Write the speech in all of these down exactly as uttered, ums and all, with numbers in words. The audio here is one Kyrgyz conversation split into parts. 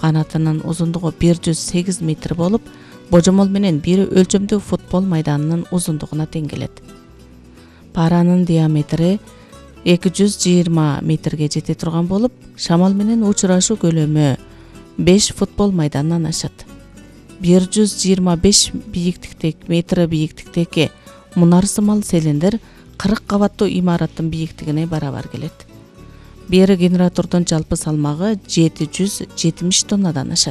канатынын узундугу бир жүз сегиз метр болуп, божомол менен бир өлчөмдүү футбол майданынын узундугуна тең келет. Паранын диаметри эки жүз жыйырма метрге жете турган болуп, шамал менен учурашуу көлөмү беш футбол майданынан ашат. бир жүз жыйырма беш бийиктиктеги метр бийиктиктеги мунар сымал селендер кырк кабаттуу имараттын бийиктигине барабар келет. Бир генератордун жалпы салмагы жети жүз жетимиш тоннадан ашат.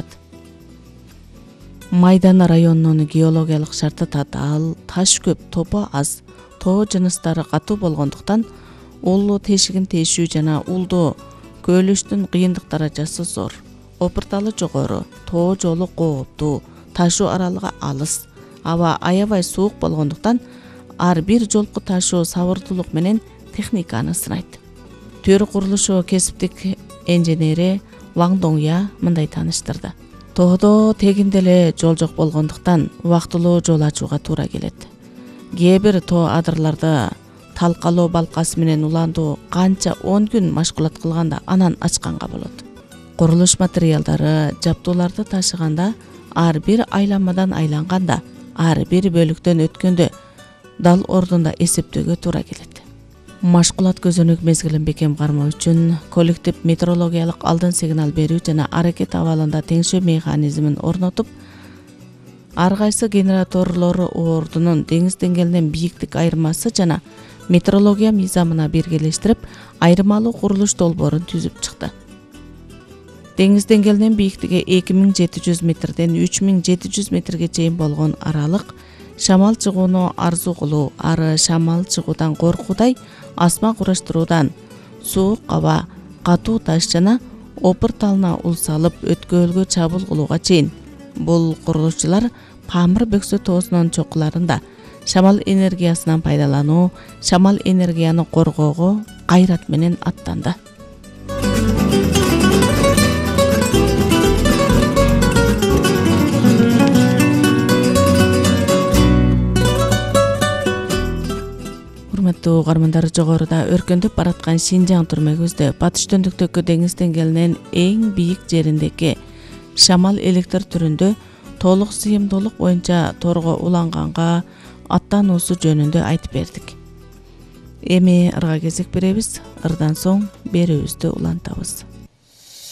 Майдан районунун геологиялык шарты татаал, таш көп, топо аз, тоо жыныстары катуу болгондуктан уулу тешигин тешүү жана уулду көөлүштүн кыйындык даражасы зор. Опурталы жогору, тоо жолу кооптуу, ташуу аралыгы алыс, аба аябай суук болгондуктан ар бир жолку ташуу сабырдуулук менен техниканы сынайт. Төр курулушу кесиптик инженери Ваң Доңя мындай тааныштырды. Тоодо тегинде эле жол жок болгондуктан убактылуу жол ачууга туура келет. Кээ бир тоо адырларды талкалоо балкасы менен уландуу канча он күн машгулат кылганда анан ачканга болот. Курулуш материалдары, жаптууларды ташыганда, ар бир айланмадан айланганда, ар бир бөлүктөн өткөндө дал ордунда эсептөөгө туура келет. Машгулат көзөнөк мезгилин бекем кармоо үчүн коллектив метеорологиялык алдын сигнал берүү жана аракет абалында теңшөө механизмин орнотуп, ар кайсы генераторлор ордунун деңиз деңгээлинен бийиктик айырмасы жана метеорология мыйзамына биргелештирип, айырмалуу курулуш долбоорун түзүп чыкты. Деңиз деңгээлинен бийиктиги эки миң жети жүз метрден үч миң жети жүз метрге чейин болгон аралык шамал чыгууну арзуу кылуу, ары шамал чыгуудан коркуудай асма кураштыруудан суук аба, катуу таш жана опур талына ул салып өткөөлгө чабуул кылууга чейин. Бул курулушчулар Памыр бөксө тоосунун чокуларында шамал энергиясынан пайдалануу, шамал энергияны коргоого кайрат менен аттанды. Урматтуу угармандар, жогоруда өркөндөп бараткан Шинжаң түрмөгүбүздө батыш төндүктөгү деңиз деңгээлинен эң бийик жериндеги шамал электр түрүндө толук сыйымдуулук боюнча торго уланганга аттануусу жөнүндө айтып бердик. Эми ырга кезек беребиз, ырдан соң берүүбүздү улантабыз.